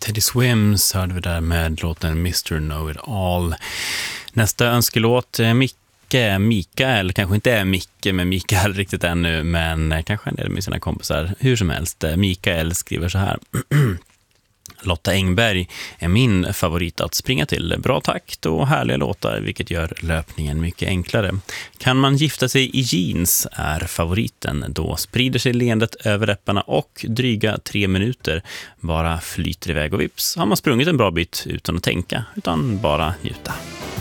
Teddy Swims hörde vi där med låten Mr. Know It All. Nästa önskelåt, Mikael, kanske inte är Micke med Mikael riktigt ännu, men kanske en del med sina kompisar. Hur som helst, Mikael skriver så här. Lotta Engberg är min favorit att springa till. Bra takt och härliga låtar, vilket gör löpningen mycket enklare. Kan man gifta sig i jeans är favoriten. Då sprider sig leendet över läpparna och dryga 3 minuter bara flyter iväg och vips har man sprungit en bra bit utan att tänka, utan bara njuta.